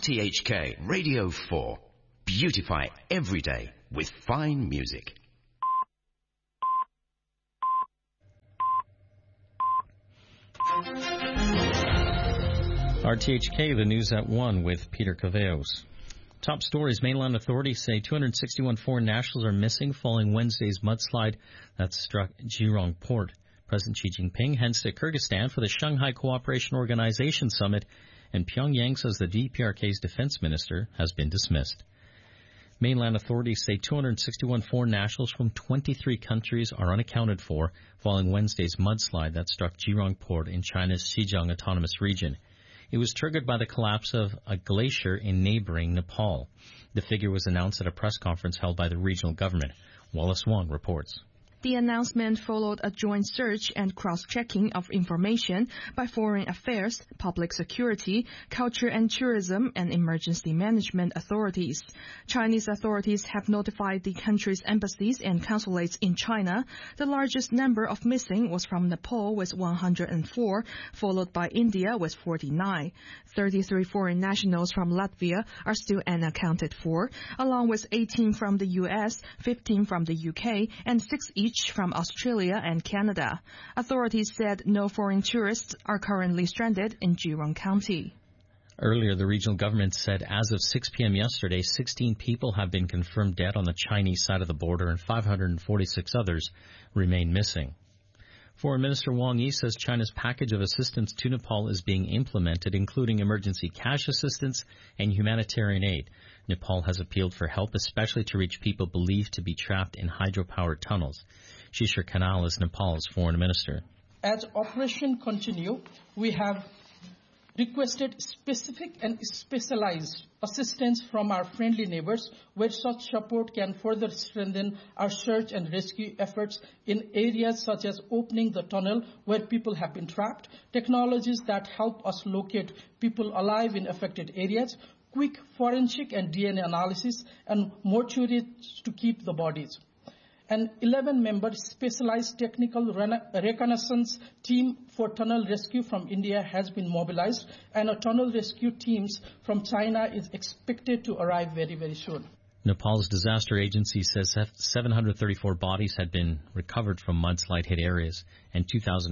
RTHK Radio 4. Beautify every day with fine music. RTHK, the news at 1 with Peter Caveos. Top stories. Mainland authorities say 261 foreign nationals are missing following Wednesday's mudslide that struck Jurong port. President Xi Jinping heads to Kyrgyzstan for the Shanghai Cooperation Organization Summit, and Pyongyang says the DPRK's defense minister has been dismissed. Mainland authorities say 261 foreign nationals from 23 countries are unaccounted for following Wednesday's mudslide that struck Jurong port in China's Xinjiang Autonomous Region. It was triggered by the collapse of a glacier in neighboring Nepal. The figure was announced at a press conference held by the regional government. Wallace Wong reports. The announcement followed a joint search and cross-checking of information by Foreign Affairs, Public Security, Culture and Tourism, and Emergency Management authorities. Chinese authorities have notified the country's embassies and consulates in China. The largest number of missing was from Nepal with 104, followed by India with 49. 33 foreign nationals from Latvia are still unaccounted for, along with 18 from the U.S., 15 from the U.K., and 6 each from Australia and Canada. Authorities said no foreign tourists are currently stranded in Jurong County. Earlier, the regional government said as of 6 p.m. yesterday, 16 people have been confirmed dead on the Chinese side of the border and 546 others remain missing. Foreign Minister Wang Yi says China's package of assistance to Nepal is being implemented, including emergency cash assistance and humanitarian aid. Nepal has appealed for help, especially to reach people believed to be trapped in hydropower tunnels. Shishir Kanal is Nepal's foreign minister. As operation continue, we have requested specific and specialized assistance from our friendly neighbors, where such support can further strengthen our search and rescue efforts in areas such as opening the tunnel where people have been trapped, technologies that help us locate people alive in affected areas, quick forensic and DNA analysis, and mortuaries to keep the bodies. An 11-member specialized technical reconnaissance team for tunnel rescue from India has been mobilized, and a tunnel rescue teams from China is expected to arrive very, very soon. Nepal's disaster agency says 734 bodies had been recovered from mudslide-hit areas, and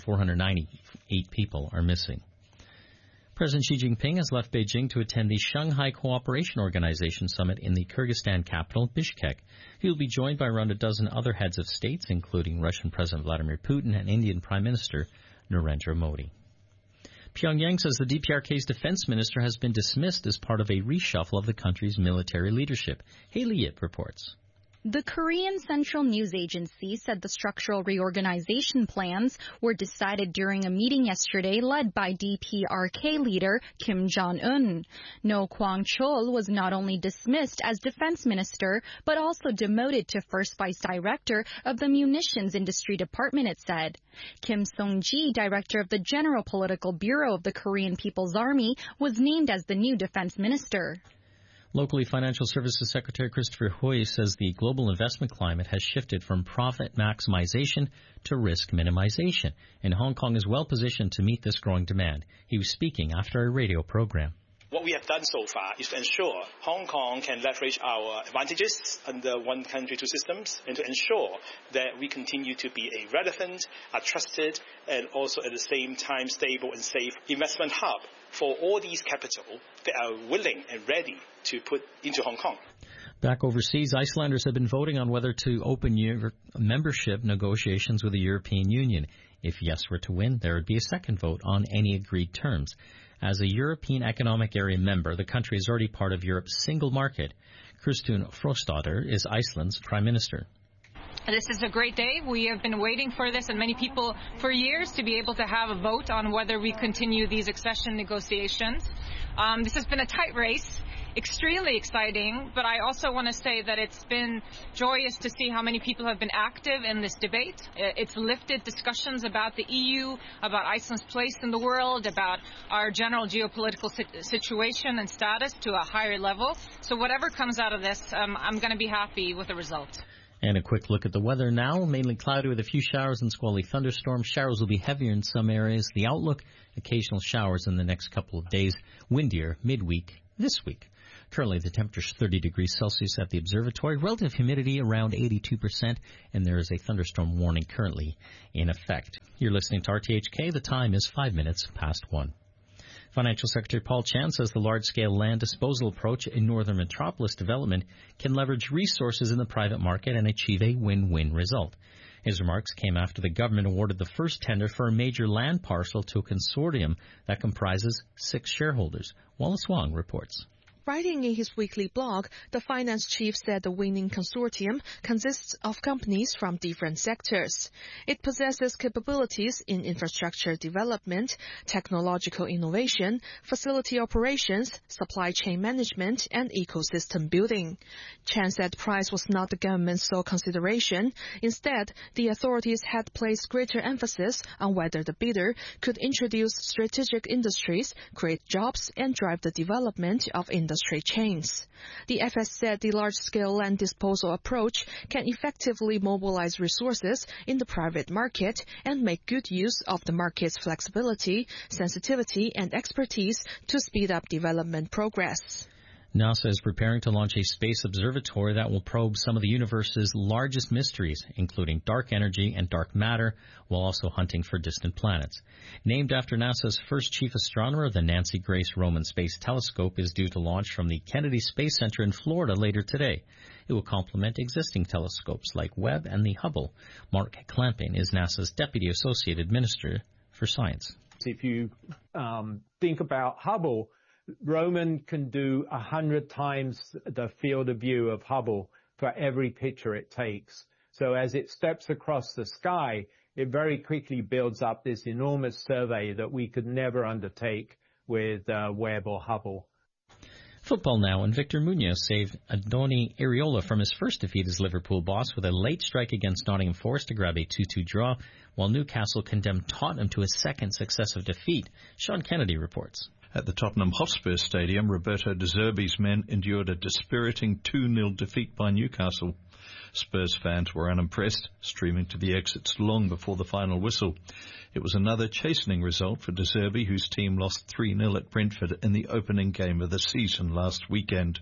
2,498 people are missing. President Xi Jinping has left Beijing to attend the Shanghai Cooperation Organization Summit in the Kyrgyzstan capital, Bishkek. He will be joined by around a dozen other heads of states, including Russian President Vladimir Putin and Indian Prime Minister Narendra Modi. Pyongyang says the DPRK's defense minister has been dismissed as part of a reshuffle of the country's military leadership. Haley Yip reports. The Korean Central News Agency said the structural reorganization plans were decided during a meeting yesterday led by DPRK leader Kim Jong-un. No Kwang-chol was not only dismissed as defense minister, but also demoted to first vice director of the munitions industry department, it said. Kim Song-ji, director of the General Political Bureau of the Korean People's Army, was named as the new defense minister. Locally, Financial Services Secretary Christopher Hui says the global investment climate has shifted from profit maximization to risk minimization, and Hong Kong is well positioned to meet this growing demand. He was speaking after a radio program. What we have done so far is to ensure Hong Kong can leverage our advantages under one country, two systems, and to ensure that we continue to be a relevant, a trusted, and also at the same time stable and safe investment hub for all these capital that are willing and ready to put into Hong Kong. Back overseas, Icelanders have been voting on whether to open membership negotiations with the European Union. If yes were to win, there would be a second vote on any agreed terms. As a European Economic Area member, the country is already part of Europe's single market. Kristrún Frostadóttir is Iceland's prime minister. This is a great day. We have been waiting for this, and many people for years, to be able to have a vote on whether we continue these accession negotiations. This has been a tight race. Extremely exciting, but I also want to say that it's been joyous to see how many people have been active in this debate. It's lifted discussions about the EU, about Iceland's place in the world, about our general geopolitical situation and status to a higher level. So whatever comes out of this, I'm going to be happy with the result. And a quick look at the weather now. Mainly cloudy with a few showers and squally thunderstorms. Showers will be heavier in some areas. The outlook, occasional showers in the next couple of days. Windier midweek this week. Currently, the temperature is 30 degrees Celsius at the observatory, relative humidity around 82%, and there is a thunderstorm warning currently in effect. You're listening to RTHK. The time is 5 minutes past 1. Financial Secretary Paul Chan says the large-scale land disposal approach in Northern Metropolis development can leverage resources in the private market and achieve a win-win result. His remarks came after the government awarded the first tender for a major land parcel to a consortium that comprises 6 shareholders. Wallace Wong reports. Writing in his weekly blog, the finance chief said the winning consortium consists of companies from different sectors. It possesses capabilities in infrastructure development, technological innovation, facility operations, supply chain management, and ecosystem building. Chan said price was not the government's sole consideration. Instead, the authorities had placed greater emphasis on whether the bidder could introduce strategic industries, create jobs, and drive the development of industry chains. The FS said the large-scale land disposal approach can effectively mobilize resources in the private market and make good use of the market's flexibility, sensitivity, and expertise to speed up development progress. NASA is preparing to launch a space observatory that will probe some of the universe's largest mysteries, including dark energy and dark matter, while also hunting for distant planets. Named after NASA's first chief astronomer, the Nancy Grace Roman Space Telescope is due to launch from the Kennedy Space Center in Florida later today. It will complement existing telescopes like Webb and the Hubble. Mark Clamping is NASA's Deputy Associated Minister for Science. If you think about Hubble, Roman can do 100 times the field of view of Hubble for every picture it takes. So as it steps across the sky, it very quickly builds up this enormous survey that we could never undertake with Webb or Hubble. Football now, and Victor Munoz saved Andoni Iraola from his first defeat as Liverpool boss with a late strike against Nottingham Forest to grab a 2-2 draw, while Newcastle condemned Tottenham to a second successive defeat. Sean Kennedy reports. At the Tottenham Hotspur Stadium, Roberto De Zerbi's men endured a dispiriting 2-0 defeat by Newcastle. Spurs fans were unimpressed, streaming to the exits long before the final whistle. It was another chastening result for De Zerbi, whose team lost 3-0 at Brentford in the opening game of the season last weekend.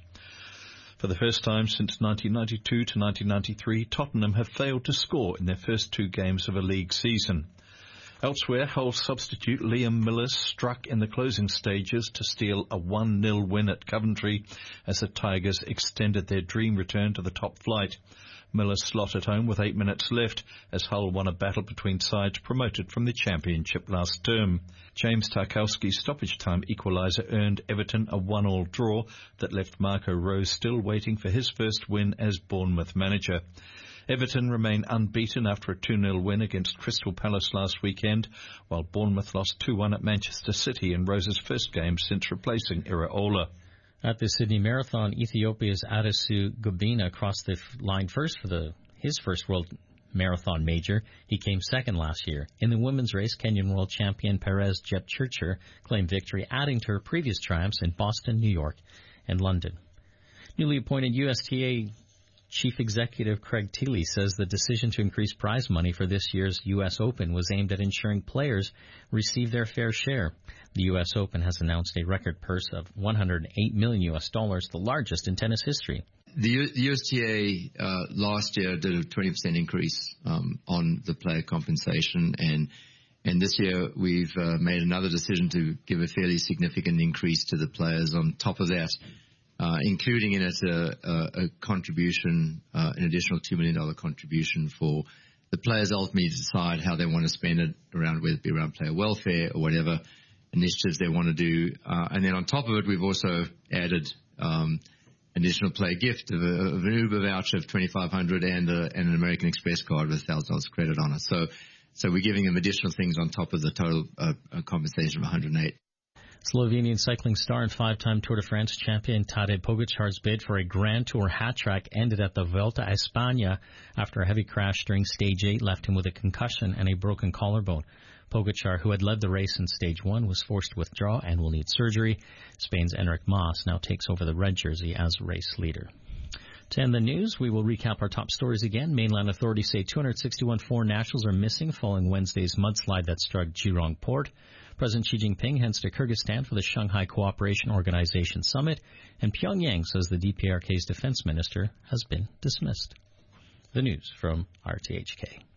For the first time since 1992 to 1993, Tottenham have failed to score in their first 2 games of a league season. Elsewhere, Hull substitute Liam Miller struck in the closing stages to steal a 1-0 win at Coventry as the Tigers extended their dream return to the top flight. Miller slotted home with 8 minutes left as Hull won a battle between sides promoted from the Championship last term. James Tarkowski's stoppage time equaliser earned Everton a 1-1 draw that left Marco Rose still waiting for his first win as Bournemouth manager. Everton remain unbeaten after a 2-0 win against Crystal Palace last weekend, while Bournemouth lost 2-1 at Manchester City in Rose's first game since replacing Iraola. At the Sydney Marathon, Ethiopia's Adesu Gobina crossed the line first for his first World Marathon major. He came second last year. In the women's race, Kenyan world champion Perez Jepchirchir claimed victory, adding to her previous triumphs in Boston, New York, and London. Newly appointed USTA Chief Executive Craig Tiley says the decision to increase prize money for this year's U.S. Open was aimed at ensuring players receive their fair share. The U.S. Open has announced a record purse of $108 million, the largest in tennis history. The USTA last year did a 20% increase on the player compensation, and this year we've made another decision to give a fairly significant increase to the players on top of that. Including in it a contribution, an additional $2 million contribution for the players ultimately to decide how they want to spend it around, whether it be around player welfare or whatever initiatives they want to do. And then on top of it, we've also added additional player gift of an Uber voucher of $2,500 and an American Express card with $1,000 credit on it. So we're giving them additional things on top of the total compensation of $108. Slovenian cycling star and 5-time Tour de France champion Tadej Pogacar's bid for a Grand Tour hat-trick ended at the Vuelta a España after a heavy crash during Stage 8 left him with a concussion and a broken collarbone. Pogacar, who had led the race in Stage 1, was forced to withdraw and will need surgery. Spain's Enric Mas now takes over the red jersey as race leader. To end the news, we will recap our top stories again. Mainland authorities say 261 foreign nationals are missing following Wednesday's mudslide that struck Geelong Port. President Xi Jinping heads to Kyrgyzstan for the Shanghai Cooperation Organization Summit, and Pyongyang says the DPRK's defense minister has been dismissed. The news from RTHK.